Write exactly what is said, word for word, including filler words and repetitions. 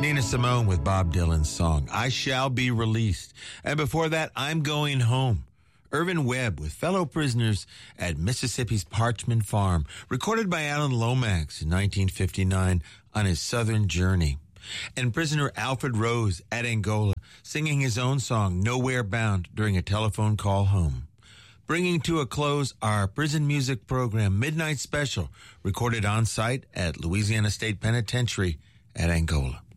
Nina Simone with Bob Dylan's song, I Shall Be Released. And before that, I'm Going Home. Irvin Webb with fellow prisoners at Mississippi's Parchman Farm, recorded by Alan Lomax in nineteen fifty-nine on his southern journey. And prisoner Alfred Rose at Angola, singing his own song, Nowhere Bound, during a telephone call home. Bringing to a close our prison music program, Midnight Special, recorded on site at Louisiana State Penitentiary at Angola.